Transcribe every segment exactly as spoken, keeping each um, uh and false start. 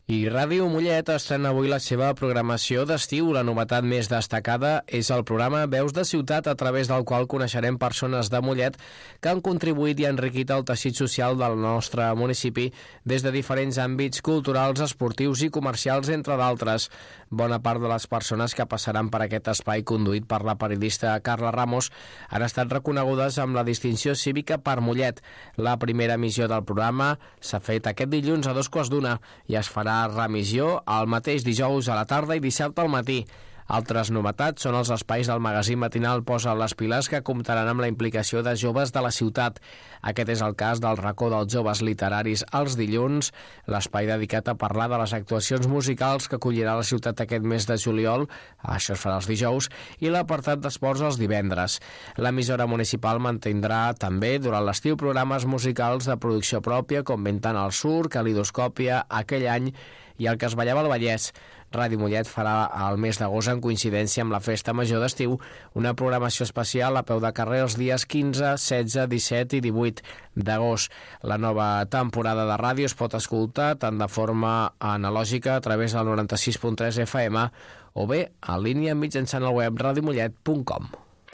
I Ràdio Mollet estrena avui la seva programació d'estiu. La novetat més destacada és el programa Veus de Ciutat, a través del qual coneixerem persones de Mollet que han contribuït i enriquit el teixit social del nostre municipi des de diferents àmbits culturals, esportius i comercials, entre d'altres. Bona part de les persones que passaran per aquest espai conduït per la periodista Carla Ramos han estat reconegudes amb la distinció cívica per Mollet. La primera emissió del programa s'ha fet aquest dilluns a dos quarts d'una i es farà remissió el mateix dijous a la tarda i dissabte al matí. Altres novetats són els espais del magazín matinal Posa les piles, que comptaran amb la implicació de joves de la ciutat. Aquest és el cas del racó dels joves literaris els dilluns, l'espai dedicat a parlar de les actuacions musicals que acollirà la ciutat aquest mes de juliol, això es farà els dijous, i l'apartat d'esports els divendres. L'emissora municipal mantindrà també durant l'estiu programes musicals de producció pròpia com Ventant al Sur, Calidoscòpia, Aquell any i el que es ballava al Vallès. Ràdio Mollet farà al mes d'agost, en coincidència amb la Festa Major d'estiu, una programació especial a peu de carrer els dies quinze, setze, disset i divuit d'agost. La nova temporada de ràdio es pot escoltar tant de forma analògica a través del noranta sis punt tres F M o bé en línia mitjançant el web radiomollet punt com.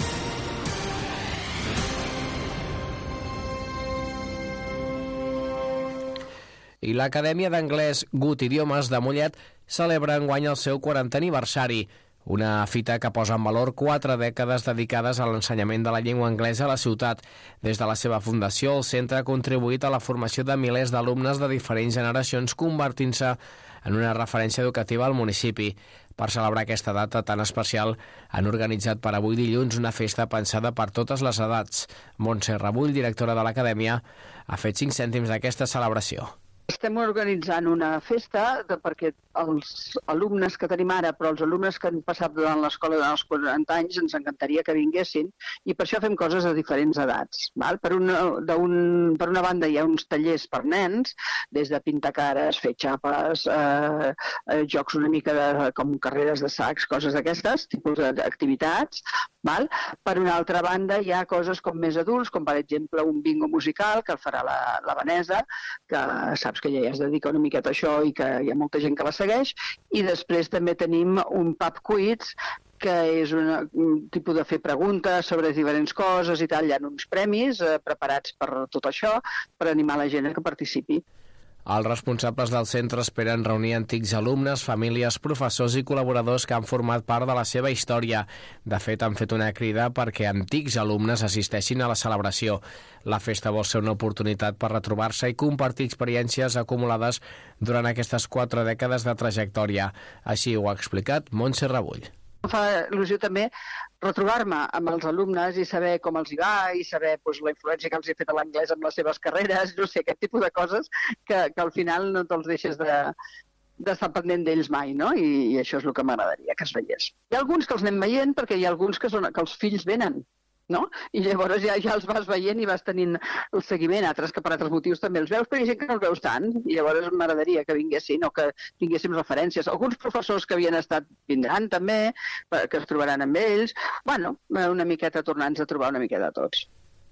I l'Acadèmia d'Anglès Gut Idiomes de Mollet celebra enguany el seu quarantè aniversari, una fita que posa en valor quatre dècades dedicades a l'ensenyament de la llengua anglesa a la ciutat. Des de la seva fundació, el centre ha contribuït a la formació de milers d'alumnes de diferents generacions, convertint-se en una referència educativa al municipi. Per celebrar aquesta data tan especial, han organitzat per avui dilluns una festa pensada per totes les edats. Montse Rebull, directora de l'Acadèmia, ha fet cinc cèntims d'aquesta celebració. Estem organitzant una festa de, perquè els alumnes que tenim ara, però els alumnes que han passat durant l'escola durant els quaranta anys, ens encantaria que vinguessin, i per això fem coses de diferents edats. Val? Per, una, un, per una banda hi ha uns tallers per nens, des de pintar cares, fer xapes, eh, eh, jocs una mica de, com carreres de sacs, coses d'aquestes, tipus d'activitats. Val? Per una altra banda hi ha coses com més adults, com per exemple un bingo musical que el farà la, la Vanessa, que saps que ella ja es dedica una miqueta a això i que hi ha molta gent que la segueix, i després també tenim un pub quiz, que és una, un tipus de fer preguntes sobre diferents coses i tal. Hi ha uns premis eh, preparats per tot això, per animar la gent a que participi. Els responsables del centre esperen reunir antics alumnes, famílies, professors i col·laboradors que han format part de la seva història. De fet, han fet una crida perquè antics alumnes assisteixin a la celebració. La festa vol ser una oportunitat per retrobar-se i compartir experiències acumulades durant aquestes quatre dècades de trajectòria. Així ho ha explicat Montse Rebull. Em fa il·lusió també retrobar-me amb els alumnes i saber com els hi va i saber doncs, la influència que els ha fet a l'anglès amb les seves carreres, no sé, aquest tipus de coses que, que al final no te'ls deixes de d'estar pendent d'ells mai, no? I, i això és el que m'agradaria que es veiés. Hi ha alguns que els anem veient perquè hi ha alguns que, són, que els fills venen, no? I llavors ja, ja els vas veient i vas tenint el seguiment, altres que per altres motius també els veus, però hi ha gent que no els veus tant, i llavors m'agradaria que vinguessin o que tinguéssim referències. Alguns professors que havien estat vindran també, que es trobaran amb ells. Bueno, una miqueta tornant-nos a trobar una miqueta tots.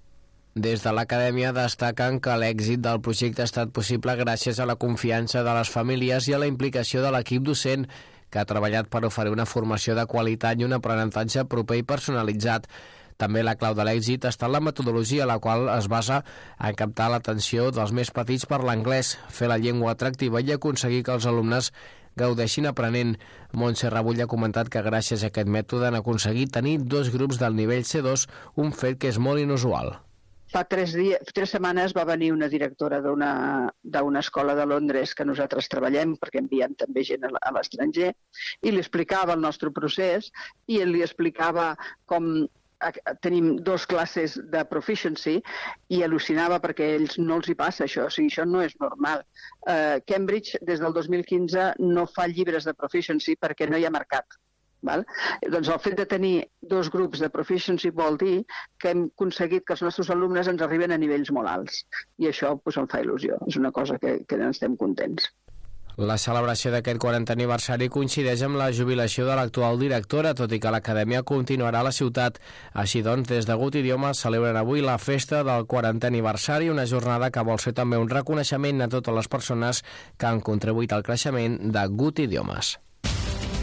Des de l'Acadèmia destaquen que l'èxit del projecte ha estat possible gràcies a la confiança de les famílies i a la implicació de l'equip docent, que ha treballat per oferir una formació de qualitat i un aprenentatge proper i personalitzat. També la clau de l'èxit està en la metodologia, la qual es basa en captar l'atenció dels més petits per l'anglès, fer la llengua atractiva i aconseguir que els alumnes gaudeixin aprenent. Montse Rebull ha comentat que gràcies a aquest mètode han aconseguit tenir dos grups del nivell C dos, un fet que és molt inusual. Fa tres, dies, tres setmanes va venir una directora d'una d'una escola de Londres que nosaltres treballem, perquè enviem també gent a l'estranger, i li explicava el nostre procés i li explicava com tenim dos classes de proficiency i al·lucinava perquè a ells no els hi passa això, o sigui, això no és normal. Uh, Cambridge des del dos mil quinze no fa llibres de proficiency perquè no hi ha mercat. Val? Doncs el fet de tenir dos grups de proficiency vol dir que hem aconseguit que els nostres alumnes ens arriben a nivells molt alts i això pues, em fa il·lusió, és una cosa que, que estem contents. La celebració d'aquest quarantè aniversari coincideix amb la jubilació de l'actual directora, tot i que l'acadèmia continuarà a la ciutat. Així doncs, des de Gut Idiomes celebren avui la festa del quarantè aniversari, una jornada que vol ser també un reconeixement a totes les persones que han contribuït al creixement de Gut Idiomes.